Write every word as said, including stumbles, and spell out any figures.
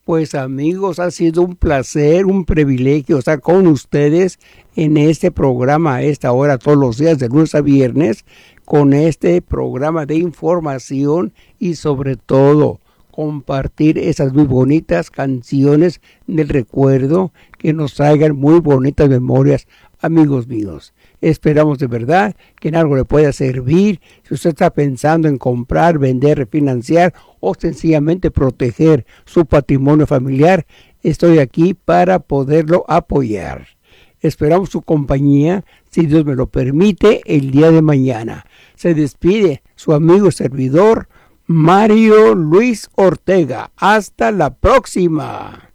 Pues amigos, ha sido un placer, un privilegio estar con ustedes en este programa a esta hora todos los días de lunes a viernes con este programa de información y sobre todo compartir esas muy bonitas canciones del recuerdo que nos traigan muy bonitas memorias, amigos míos. Esperamos de verdad que en algo le pueda servir. Si usted está pensando en comprar, vender, refinanciar o sencillamente proteger su patrimonio familiar, estoy aquí para poderlo apoyar. Esperamos su compañía, si Dios me lo permite, el día de mañana. Se despide su amigo y servidor, Mario Luis Ortega. Hasta la próxima.